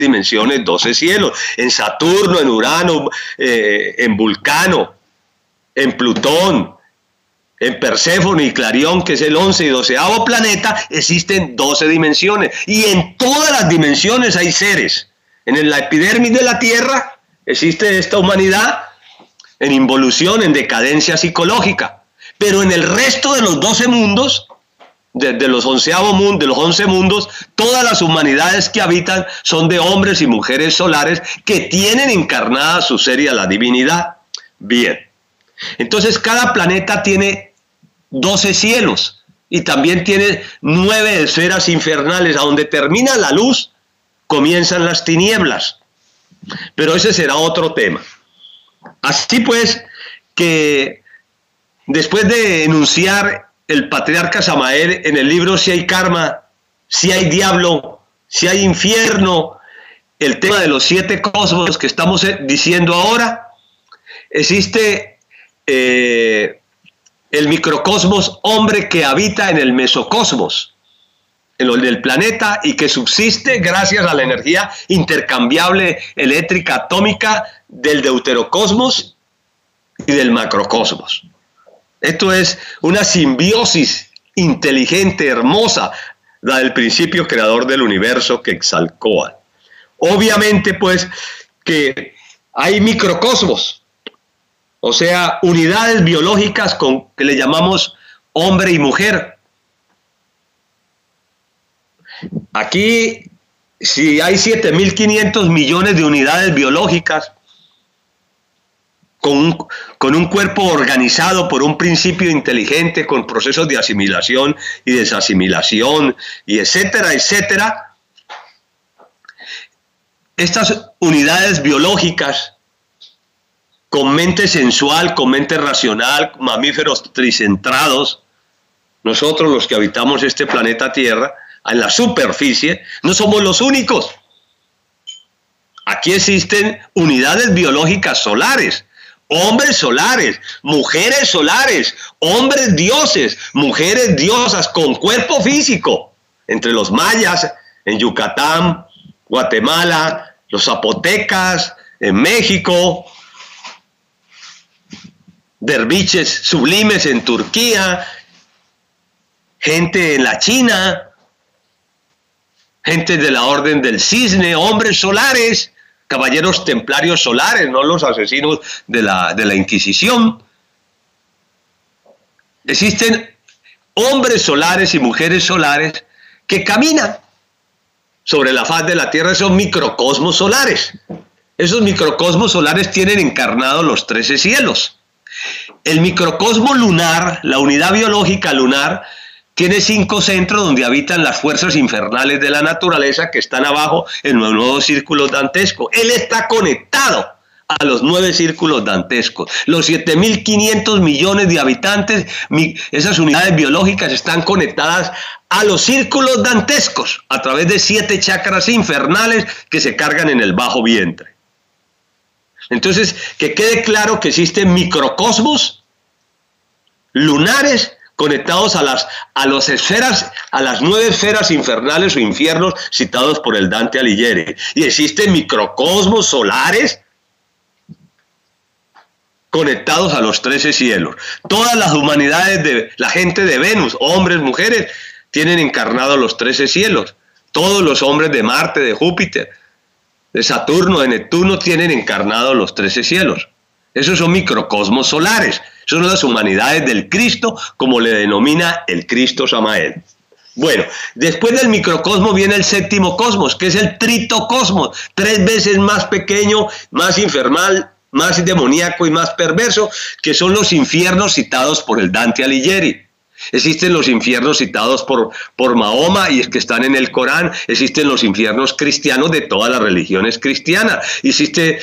dimensiones, 12 cielos. En Saturno, en Urano, en Vulcano, en Plutón, en Perséfone y Clarión, que es el 11 y 12º planeta, existen 12 dimensiones. Y en todas las dimensiones hay seres. En la epidermis de la Tierra existe esta humanidad en involución, en decadencia psicológica. Pero en el resto de los 12 mundos, de los 11 mundos, todas las humanidades que habitan son de hombres y mujeres solares que tienen encarnada su ser y a la divinidad. Bien, entonces cada planeta tiene 12 cielos y también tiene 9 esferas infernales. A donde termina la luz, comienzan las tinieblas. Pero ese será otro tema. Así pues, que después de enunciar el patriarca Samael en el libro Si hay karma, si hay diablo, si hay infierno, el tema de los 7 cosmos que estamos diciendo ahora, existe el microcosmos hombre que habita en el mesocosmos, en el del planeta, y que subsiste gracias a la energía intercambiable eléctrica atómica del deuterocosmos y del macrocosmos. Esto es una simbiosis inteligente, hermosa, la del principio creador del universo, Quetzalcóatl. Obviamente, pues, que hay microcosmos, o sea, unidades biológicas que le llamamos hombre y mujer. Aquí, si hay 7.500 millones de unidades biológicas, con un cuerpo organizado por un principio inteligente, con procesos de asimilación y desasimilación, y etcétera, etcétera. Estas unidades biológicas, con mente sensual, con mente racional, mamíferos tricentrados, nosotros los que habitamos este planeta Tierra, en la superficie, no somos los únicos. Aquí existen unidades biológicas solares, hombres solares, mujeres solares, hombres dioses, mujeres diosas con cuerpo físico. Entre los mayas, en Yucatán, Guatemala, los zapotecas, en México, derviches sublimes en Turquía, gente en la China, gente de la Orden del Cisne, hombres solares, caballeros templarios solares, no los asesinos de la Inquisición. Existen hombres solares y mujeres solares que caminan sobre la faz de la Tierra, esos microcosmos solares. Esos microcosmos solares tienen encarnados los 13 cielos. El microcosmo lunar, la unidad biológica lunar, tiene 5 centros donde habitan las fuerzas infernales de la naturaleza que están abajo en los 9 círculos dantescos. Él está conectado a los 9 círculos dantescos. Los 7.500 millones de habitantes, esas unidades biológicas están conectadas a los círculos dantescos a través de 7 chakras infernales que se cargan en el bajo vientre. Entonces, que quede claro que existen microcosmos lunares conectados a las 9 esferas infernales o infiernos citados por el Dante Alighieri. Y existen microcosmos solares conectados a los 13 cielos. Todas las humanidades de la gente de Venus, hombres, mujeres, tienen encarnados los 13 cielos. Todos los hombres de Marte, de Júpiter, de Saturno, de Neptuno, tienen encarnados los 13 cielos. Esos son microcosmos solares. Son las humanidades del Cristo, como le denomina el Cristo Samael. Bueno, después del microcosmos viene el 7º cosmos, que es el tritocosmos, 3 veces más pequeño, más infernal, más demoníaco y más perverso, que son los infiernos citados por el Dante Alighieri. Existen los infiernos citados por Mahoma y es que están en el Corán. Existen los infiernos cristianos de todas las religiones cristianas. Existe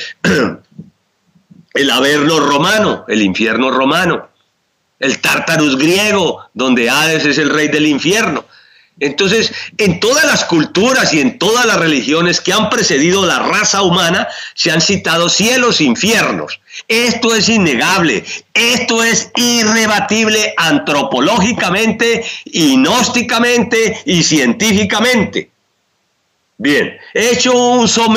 el Averno romano, el infierno romano, el Tártarus griego, donde Hades es el rey del infierno. Entonces, en todas las culturas y en todas las religiones que han precedido la raza humana, se han citado cielos e infiernos. Esto es innegable, esto es irrebatible antropológicamente y gnósticamente y científicamente. Bien, he hecho un